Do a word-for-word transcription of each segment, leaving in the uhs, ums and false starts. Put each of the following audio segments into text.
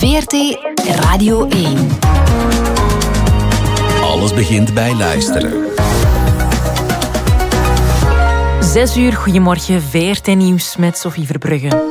V R T Radio één. Alles begint bij luisteren. Zes uur, goedemorgen, V R T Nieuws met Sophie Verbrugge.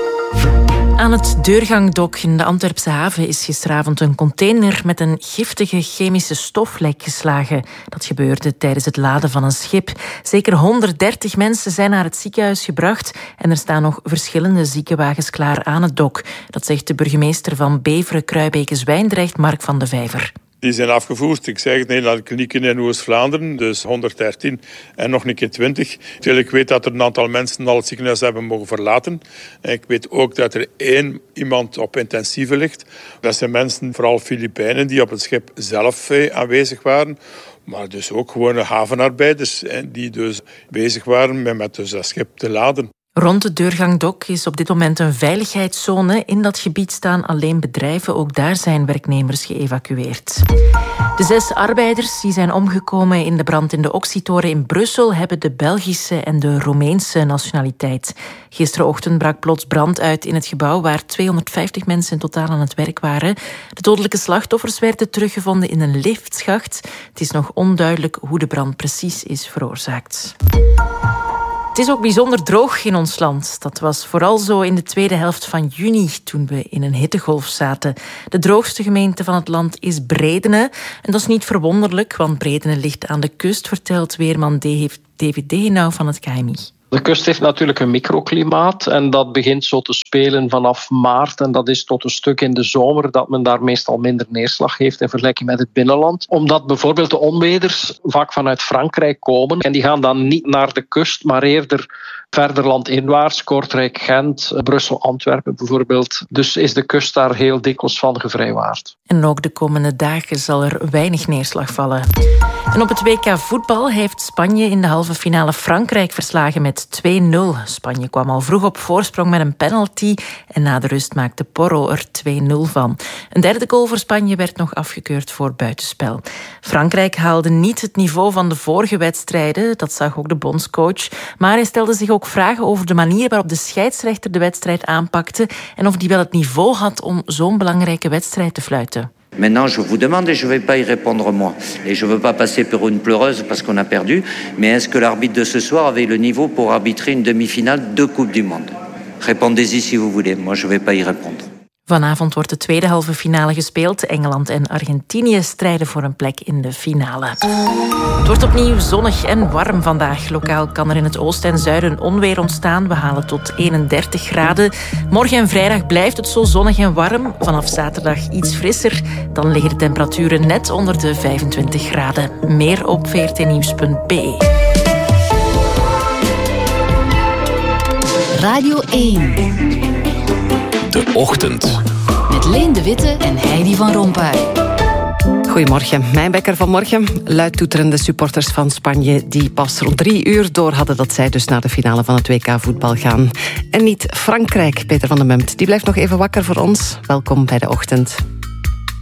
Aan het Deurgangdok in de Antwerpse haven is gisteravond een container met een giftige chemische stof lek geslagen. Dat gebeurde tijdens het laden van een schip. Zeker honderddertig mensen zijn naar het ziekenhuis gebracht en er staan nog verschillende ziekenwagens klaar aan het dok. Dat zegt de burgemeester van Beveren, Kruibeke, Zwijndrecht, Mark van de Vijver. Die zijn afgevoerd, ik zeg het, naar de klinieken in Oost-Vlaanderen, dus honderddertien en nog een keer twintig. Ik weet dat er een aantal mensen al het ziekenhuis hebben mogen verlaten. Ik weet ook dat er één iemand op intensieve ligt. Dat zijn mensen, vooral Filipijnen, die op het schip zelf aanwezig waren. Maar dus ook gewone havenarbeiders die dus bezig waren met, met dus dat schip te laden. Rond het Deurgangdok is op dit moment een veiligheidszone. In dat gebied staan alleen bedrijven. Ook daar zijn werknemers geëvacueerd. De zes arbeiders die zijn omgekomen in de brand in de Oxytoren in Brussel hebben de Belgische en de Roemeense nationaliteit. Gisterenochtend brak plots brand uit in het gebouw waar tweehonderdvijftig mensen in totaal aan het werk waren. De dodelijke slachtoffers werden teruggevonden in een liftschacht. Het is nog onduidelijk hoe de brand precies is veroorzaakt. Het is ook bijzonder droog in ons land. Dat was vooral zo in de tweede helft van juni, toen we in een hittegolf zaten. De droogste gemeente van het land is Bredene. En dat is niet verwonderlijk, want Bredene ligt aan de kust, vertelt weerman David Degenau van het K M I. De kust heeft natuurlijk een microklimaat en dat begint zo te spelen vanaf maart. En dat is tot een stuk in de zomer dat men daar meestal minder neerslag heeft in vergelijking met het binnenland. Omdat bijvoorbeeld de onweders vaak vanuit Frankrijk komen. En die gaan dan niet naar de kust, maar eerder verder landinwaarts. Kortrijk, Gent, Brussel, Antwerpen bijvoorbeeld. Dus is de kust daar heel dikwijls van gevrijwaard. En ook de komende dagen zal er weinig neerslag vallen. En op het W K voetbal heeft Spanje in de halve finale Frankrijk verslagen met twee nul. Spanje kwam al vroeg op voorsprong met een penalty en na de rust maakte Porro er twee nul van. Een derde goal voor Spanje werd nog afgekeurd voor buitenspel. Frankrijk haalde niet het niveau van de vorige wedstrijden, dat zag ook de bondscoach, maar hij stelde zich ook vragen over de manier waarop de scheidsrechter de wedstrijd aanpakte en of die wel het niveau had om zo'n belangrijke wedstrijd te fluiten. Maintenant, je vous demande, et je ne vais pas y répondre moi. Et je ne veux pas passer pour une pleureuse parce qu'on a perdu. Mais est-ce que l'arbitre de ce soir avait le niveau pour arbitrer une demi-finale de Coupe du Monde? Répondez-y si vous voulez. Moi, je ne vais pas y répondre. Vanavond wordt de tweede halve finale gespeeld. Engeland en Argentinië strijden voor een plek in de finale. Het wordt opnieuw zonnig en warm vandaag. Lokaal kan er in het oosten en zuiden onweer ontstaan. We halen tot eenendertig graden. Morgen en vrijdag blijft het zo zonnig en warm. Vanaf zaterdag iets frisser. Dan liggen de temperaturen net onder de vijfentwintig graden. Meer op v r t nieuws punt b e. Radio één. De Ochtend. Met Leen de Witte en Heidi van Rompuy. Goedemorgen. Mijn wekker vanmorgen. Luidtoeterende supporters van Spanje die pas rond drie uur door hadden dat zij dus naar de finale van het W K voetbal gaan. En niet Frankrijk, Peter van den Mumt. Die blijft nog even wakker voor ons. Welkom bij De Ochtend.